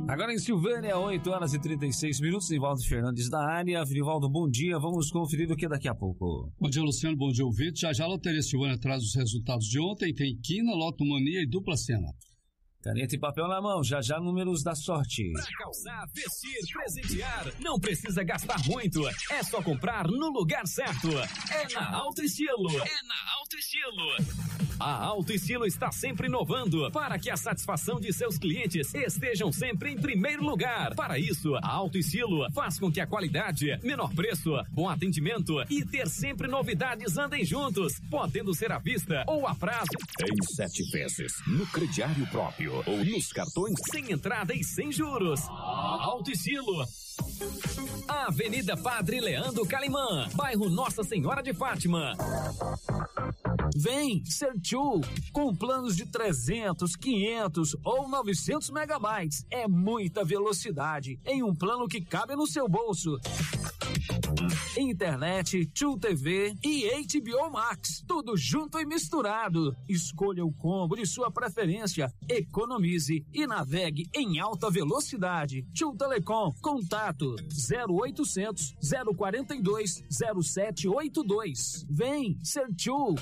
Agora em Silvânia, 8h36, Nivaldo Fernandes da área. Nivaldo, bom dia, vamos conferir o que daqui a pouco. Bom dia, Luciano, bom dia, ouvinte. Já a Loteria Silvânia traz os resultados de ontem, tem quina, lotomania e dupla cena. Caneta e papel na mão, já números da sorte. Pra calçar, vestir, presentear, não precisa gastar muito, é só comprar no lugar certo. É na Alto Estilo. A Alto Estilo está sempre inovando para que a satisfação de seus clientes estejam sempre em primeiro lugar. Para isso, a Alto Estilo faz com que a qualidade, menor preço, bom atendimento e ter sempre novidades andem juntos, podendo ser à vista ou a prazo. Em 7 vezes, no crediário próprio ou nos cartões. Sem entrada e sem juros. Alto Estilo. Avenida Padre Leandro Calimã, bairro Nossa Senhora de Fátima. Vem ser tchu, com planos de 300, 500 ou 900 megabytes. É muita velocidade em um plano que cabe no seu bolso. Internet, Tchu TV e HBO Max, tudo junto e misturado. Escolha o combo de sua preferência, economize e navegue em alta velocidade. Tchu Telecom, contato 0800 042 0782. Vem ser Tchu.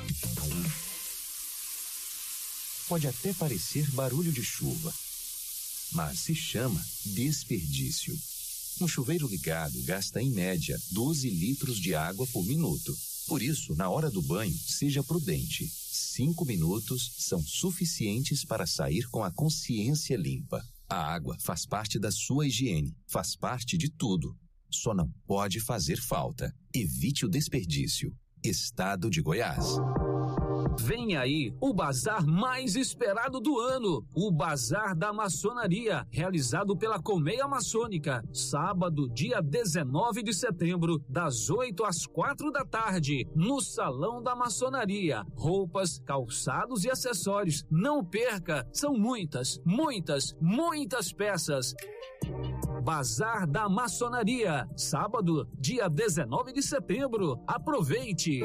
Pode até parecer barulho de chuva, mas se chama desperdício. Um chuveiro ligado gasta, em média, 12 litros de água por minuto. Por isso, na hora do banho, seja prudente. 5 minutos são suficientes para sair com a consciência limpa. A água faz parte da sua higiene, faz parte de tudo. Só não pode fazer falta. Evite o desperdício. Estado de Goiás. Vem aí o bazar mais esperado do ano, o Bazar da Maçonaria, realizado pela Colmeia Maçônica, sábado, dia 19 de setembro, das 8 às 4 da tarde, no Salão da Maçonaria. Roupas, calçados e acessórios. Não perca, são muitas peças. Bazar da Maçonaria, sábado, dia 19 de setembro. Aproveite!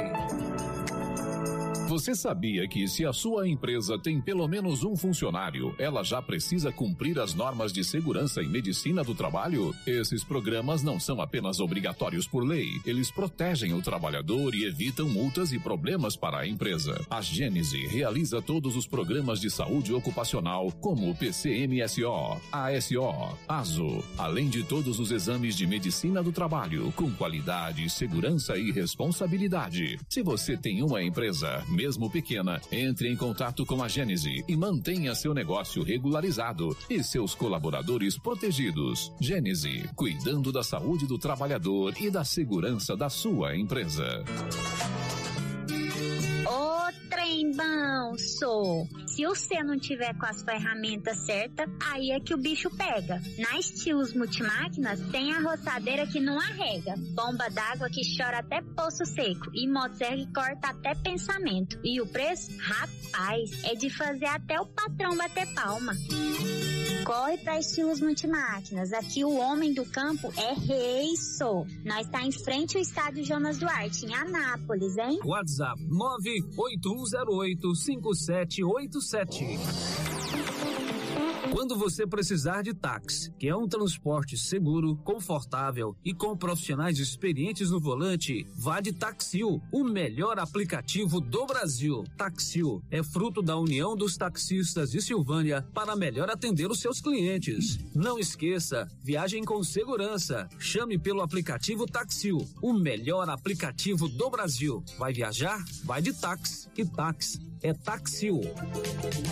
Você sabia que se a sua empresa tem pelo menos um funcionário, ela já precisa cumprir as normas de segurança e medicina do trabalho? Esses programas não são apenas obrigatórios por lei, eles protegem o trabalhador e evitam multas e problemas para a empresa. A Gênese realiza todos os programas de saúde ocupacional, como o PCMSO, ASO, ASO, além de todos os exames de medicina do trabalho, com qualidade, segurança e responsabilidade. Se você tem uma empresa, mesmo pequena, entre em contato com a Gênese e mantenha seu negócio regularizado e seus colaboradores protegidos. Gênese, cuidando da saúde do trabalhador e da segurança da sua empresa. Ô, trem bom, sou. Se você não tiver com as ferramentas certas, aí é que o bicho pega. Na Estilos Multimáquinas tem a roçadeira que não arrega, bomba d'água que chora até poço seco e motosserra que corta até pensamento. E o preço? Rapaz, é de fazer até o patrão bater palma. Corre pra Estilos Multimáquinas. Aqui o homem do campo é rei, sou. Nós tá em frente ao estádio Jonas Duarte, em Anápolis, hein? WhatsApp 981085787. Quando você precisar de táxi, que é um transporte seguro, confortável e com profissionais experientes no volante, vá de Taxil, o melhor aplicativo do Brasil. Taxil é fruto da união dos taxistas de Silvânia para melhor atender os seus clientes. Não esqueça, viagem com segurança. Chame pelo aplicativo Taxil, o melhor aplicativo do Brasil. Vai viajar? Vai de táxi. E táxi é Taxil.